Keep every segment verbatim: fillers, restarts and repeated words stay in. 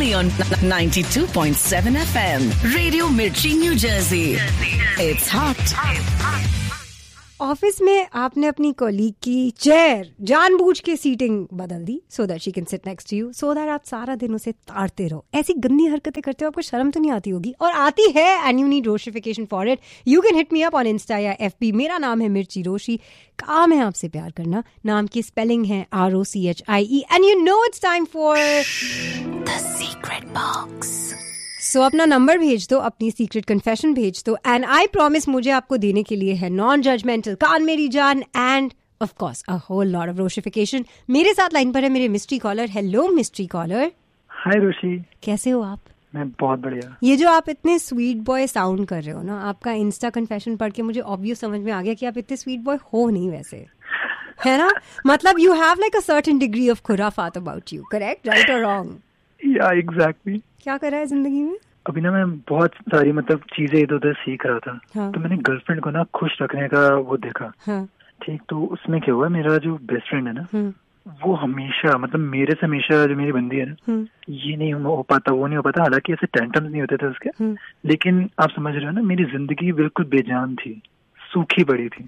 only on ninety-two point seven F M. Radio Mirchi, New Jersey. It's hot. Office में आपने अपनी colleague की chair जानबूझ के सीटिंग बदल दी so that she can sit next to you, so that आप सारा दिन उसे ताड़ते रहो. ऐसी गंदी हरकतें करते हो, आपको शर्म तो नहीं आती होगी? और आती है and you need रोशिफिकेशन for it. You can hit me up on Insta या एफबी. मेरा नाम है मिर्ची रोशी. काम है आपसे प्यार करना. नाम की स्पेलिंग है R O C H I E. And you know it's time for the secret box. So so, अपना नंबर भेज दो, अपनी सीक्रेट कन्फेशन भेज दो, एंड आई प्रॉमिस मुझे आपको देने के लिए है नॉन जजमेंटल कान मेरी जान end of course a whole lot of रोशिफिकेशन. मेरे साथ लाइन पर है मेरे mystery collar. Hello mystery collar. हाय रोशी, कैसे हो आप? मैं बहुत बढ़िया. ये जो आप इतने स्वीट बॉय साउंड कर रहे हो ना, आपका इंस्टा कन्फेशन पढ़ के मुझे ऑब्वियस समझ में आ गया कि आप इतने स्वीट बॉय हो नहीं वैसे, है ना? मतलब you have like a certain degree of खुराफात about you. Correct, right और रॉन्ग? या एग्जैक्टली. क्या कर रहा है जिंदगी में अभी ना मैं बहुत सारी मतलब चीजें इधर उधर सीख रहा था. हाँ. तो मैंने गर्लफ्रेंड को ना खुश रखने का वो देखा. हाँ. ठीक, तो उसमें क्या हुआ, मेरा जो बेस्ट फ्रेंड है ना, हाँ. वो हमेशा मतलब मेरे से हमेशा जो मेरी बंदी है ना, हाँ. ये नहीं हो पाता वो नहीं हो पाता. हालांकि ऐसे टेंटम्स नहीं होते थे उसके, हाँ. लेकिन आप समझ रहे हो ना, मेरी जिंदगी बिल्कुल बेजान थी, सूखी पड़ी थी.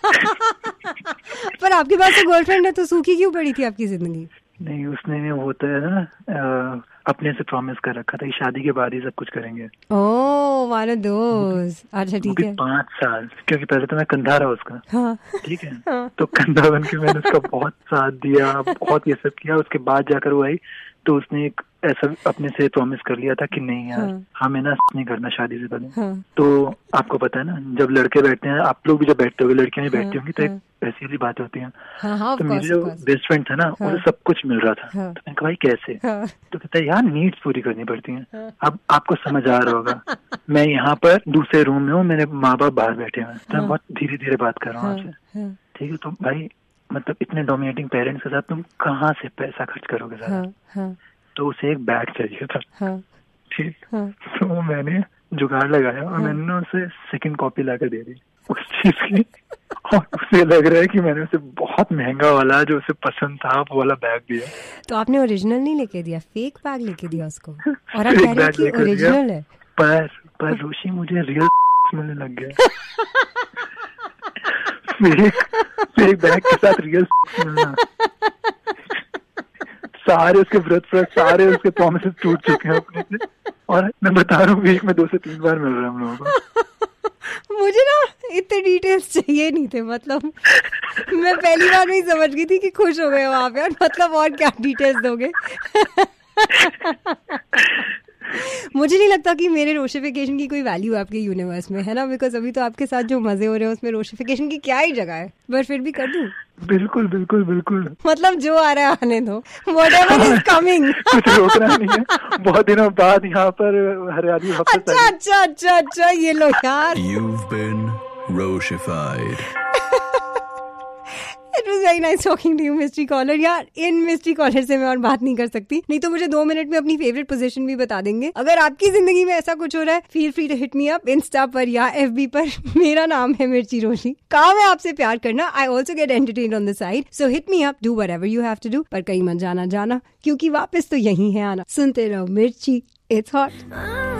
पर आपके पास तो गर्लफ्रेंड है, तो सूखी क्यों पड़ी थी आपकी जिंदगी? नहीं, उसने वो होता है ना आ, अपने से प्रॉमिस कर रखा था कि शादी के बाद ही सब कुछ करेंगे. ओह वन ऑफ दोस. अच्छा ठीक है. पाँच साल, क्योंकि पहले तो मैं कंधा रहा उसका. हाँ. ठीक है. हाँ. तो कंधा बन के मैंने उसका बहुत साथ दिया, बहुत ये सब किया. उसके बाद जाकर वो आई तो उसने एक ऐसा अपने से प्रॉमिस कर लिया था कि नहीं यार, हाँ. हमें ना नहीं करना शादी से पहले. हाँ. तो आपको पता है ना, जब लड़के बैठते हैं, आप लोग भी जब बैठते होगे, लड़कियां भी बैठती होंगी, तो एक ऐसी वाली बात होती है. हाँ, हाँ, तो मेरे जो बेस्ट फ्रेंड था ना, हाँ. उसे सब कुछ मिल रहा था. हाँ. तो मैंने कहा भाई कैसे? हाँ. तो कहता है यार नीड्स पूरी करनी पड़ती हैं. हाँ. अब आपको समझ आ रहा होगा, मैं यहाँ पर दूसरे रूम में हूँ, मेरे माँ बाप बाहर बैठे हुए हैं, तो मैं बहुत धीरे धीरे बात कर रहा हूँ आपसे. ठीक है. तो भाई मतलब इतने डोमिनेटिंग पेरेंट्स के साथ तुम कहाँ से पैसा खर्च करोगे सारा? तो उसे एक बैग चाहिए था. हाँ. ठीक. हाँ. तो मैंने जुगाड़ लगाया और हाँ. मैंने ना उसे सेकंड कॉपी लाकर दे दी उस चीज की. और उसे लग रहा है कि मैंने उसे बहुत महंगा वाला जो उसे पसंद था वो वाला बैग दिया. तो आपने ओरिजिनल नहीं लेके दिया, फेक बैग लेके दिया उसको, और आप कह रहे हो कि ओरिजिनल है. पर पर रोशी मुझे रियल मिलने लग गया. फेक फेक बैग के साथ रियल मिलना. सारे उसके व्रत व्रत सारे उसके प्रॉमिसेस टूट चुके हैं अपने से. और मैं बता रहा हूँ वीक में दो से तीन बार मिल रहा है हम लोगों को. मुझे ना इतने डिटेल्स चाहिए नहीं थे. मतलब मैं पहली बार में ही समझ गई थी कि खुश हो गए वहां पे, और मतलब और क्या डिटेल्स दोगे. मुझे नहीं लगता कि मेरे रोशिफिकेशन की कोई वैल्यू आपके यूनिवर्स में है ना, बिकॉज अभी तो आपके साथ जो मजे हो रहे हैं उसमें रोशिफिकेशन की क्या ही जगह है. पर फिर भी कर दूं? बिल्कुल बिल्कुल बिल्कुल. मतलब जो आ रहा है आने दो. Whatever is coming. कुछ रोकना नहीं है. बहुत दिनों बाद यहाँ पर हरियाली. अच्छा अच्छा अच्छा अच्छा ये लो यार. You've been Roshified. It was very nice talking to you, mystery collar. यार इन मिस्ट्री कॉलर से मैं और बात नहीं कर सकती, नहीं तो मुझे दो मिनट में अपनी फेवरेट पोजीशन भी बता देंगे. अगर आपकी जिंदगी में ऐसा कुछ हो रहा है, feel free to hit me up Insta पर या एफबी पर. मेरा नाम है मिर्ची रोशी. काम है आपसे प्यार करना. I also get entertained on the side, so hit me up, do whatever you have to do. पर कहीं मत जाना जाना, क्योंकि वापस तो यही है आना. सुनते रहो मिर्ची. It's hot.